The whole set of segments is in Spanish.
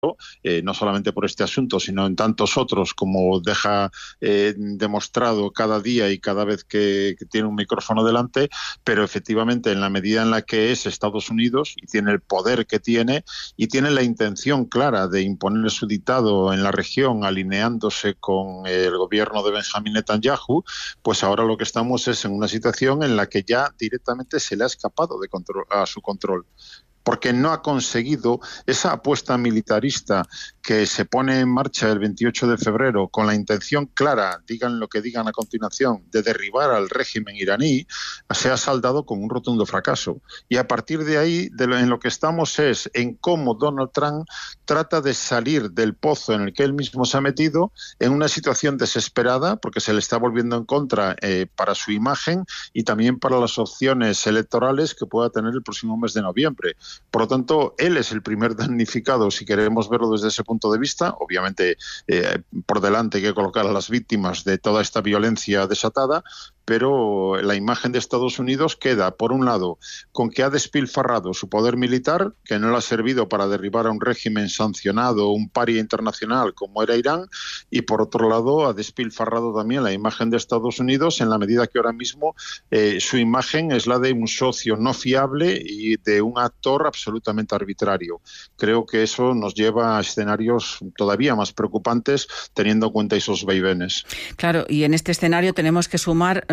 no solamente por este asunto, sino en tantos otros, como deja demostrado cada día y cada vez que tiene un micrófono delante, pero efectivamente en la medida en la que es Estados Unidos y tiene el poder que tiene y tiene la intención clara de imponer su dictado en la región alineándose con el gobierno de Benjamín Netanyahu, pues ahora lo que estamos es en una situación en la que ya directamente se le ha escapado a su control, porque no ha conseguido esa apuesta militarista que se pone en marcha el 28 de febrero con la intención clara, digan lo que digan a continuación, de derribar al régimen iraní, se ha saldado con un rotundo fracaso. Y a partir de ahí, en lo que estamos es en cómo Donald Trump trata de salir del pozo en el que él mismo se ha metido en una situación desesperada, porque se le está volviendo en contra para su imagen y también para las opciones electorales que pueda tener el próximo mes de noviembre. Por lo tanto, él es el primer damnificado, si queremos verlo desde ese punto de vista. Obviamente, por delante hay que colocar a las víctimas de toda esta violencia desatada, pero la imagen de Estados Unidos queda, por un lado, con que ha despilfarrado su poder militar, que no le ha servido para derribar a un régimen sancionado, un paria internacional como era Irán, y por otro lado ha despilfarrado también la imagen de Estados Unidos en la medida que ahora mismo su imagen es la de un socio no fiable y de un actor absolutamente arbitrario. Creo que eso nos lleva a escenarios todavía más preocupantes teniendo en cuenta esos vaivenes. Claro, y en este escenario tenemos que sumar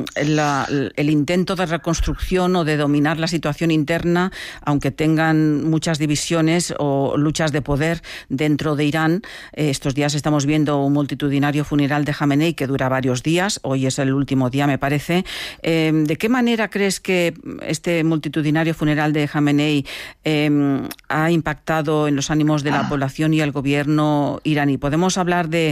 el intento de reconstrucción o de dominar la situación interna, aunque tengan muchas divisiones o luchas de poder dentro de Irán. Estos días estamos viendo un multitudinario funeral de Jamenei que dura varios días. Hoy es el último día, me parece. ¿De qué manera crees que este multitudinario funeral de Jamenei ha impactado en los ánimos de la población y el gobierno iraní? ¿Podemos hablar de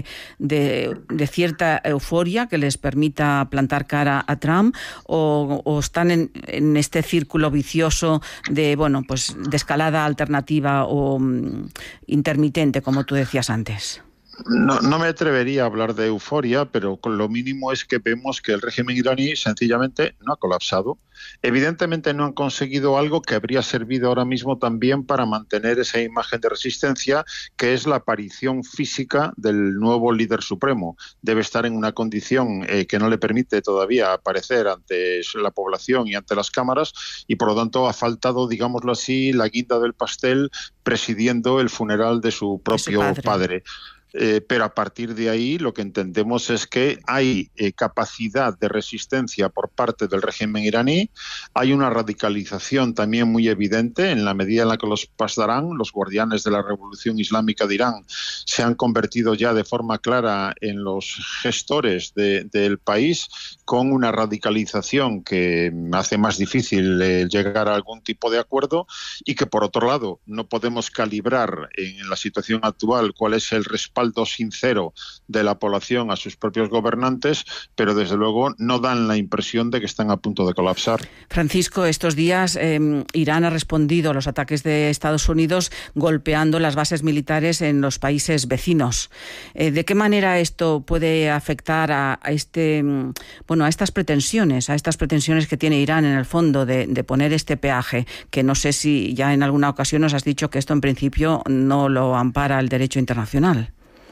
cierta euforia que les permita plantar cara a Trump o están en este círculo vicioso de escalada alternativa o intermitente, como tú decías antes? No me atrevería a hablar de euforia, pero con lo mínimo es que vemos que el régimen iraní sencillamente no ha colapsado. Evidentemente no han conseguido algo que habría servido ahora mismo también para mantener esa imagen de resistencia, que es la aparición física del nuevo líder supremo. Debe estar en una condición que no le permite todavía aparecer ante la población y ante las cámaras, y por lo tanto ha faltado, digámoslo así, la guinda del pastel presidiendo el funeral de su propio padre. Pero a partir de ahí lo que entendemos es que hay capacidad de resistencia por parte del régimen iraní, hay una radicalización también muy evidente en la medida en la que los Pasdarán, los guardianes de la Revolución Islámica de Irán, se han convertido ya de forma clara en los gestores del país, con una radicalización que hace más difícil llegar a algún tipo de acuerdo, y que por otro lado no podemos calibrar en la situación actual cuál es el respaldo sincero de la población a sus propios gobernantes, pero desde luego no dan la impresión de que están a punto de colapsar. Francisco, estos días Irán ha respondido a los ataques de Estados Unidos golpeando las bases militares en los países vecinos. ¿De qué manera esto puede afectar a estas pretensiones que tiene Irán en el fondo de poner este peaje, que no sé si ya en alguna ocasión nos has dicho que esto en principio no lo ampara el derecho internacional?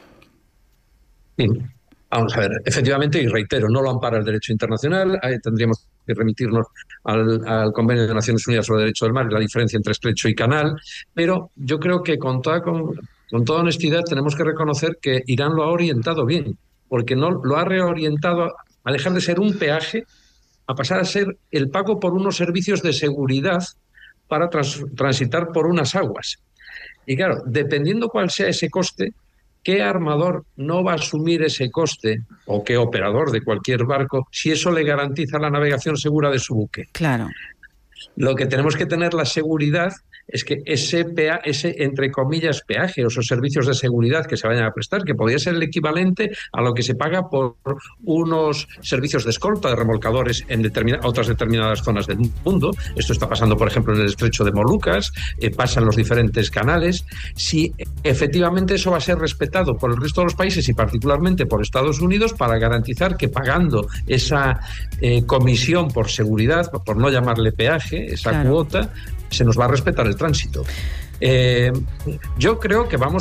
Sí. Vamos a ver, efectivamente, y reitero, no lo ampara el derecho internacional. Tendríamos que remitirnos al Convenio de Naciones Unidas sobre el Derecho del Mar, la diferencia entre estrecho y canal, pero yo creo que con toda honestidad tenemos que reconocer que Irán lo ha orientado bien, porque no lo ha reorientado a dejar de ser un peaje, a pasar a ser el pago por unos servicios de seguridad para transitar por unas aguas. Y claro, dependiendo cuál sea ese coste, ¿qué armador no va a asumir ese coste, o qué operador de cualquier barco, si eso le garantiza la navegación segura de su buque? Claro. Lo que tenemos que tener la seguridad es que ese entre comillas peaje o esos servicios de seguridad que se vayan a prestar, que podría ser el equivalente a lo que se paga por unos servicios de escolta de remolcadores en otras determinadas zonas del mundo. Esto está pasando, por ejemplo, en el estrecho de Molucas, pasa en los diferentes canales. Si efectivamente eso va a ser respetado por el resto de los países y particularmente por Estados Unidos, para garantizar que pagando esa comisión por seguridad, por no llamarle peaje, esa cuota, se nos va a respetar el tránsito. Yo creo que vamos